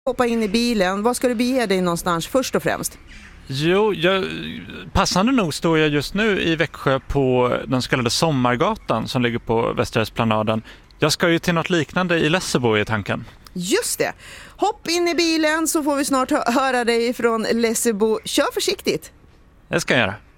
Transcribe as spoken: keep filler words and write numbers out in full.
Hoppa in i bilen. Vad ska du bege dig någonstans först och främst? Jo, jag, passande nog står jag just nu i Växjö på den så kallade Sommargatan som ligger på Västra Esplanaden. Jag ska ju till något liknande i Lessebo i tanken. Just det. Hopp in i bilen så får vi snart hö- höra dig från Lessebo. Kör försiktigt. Det ska jag göra.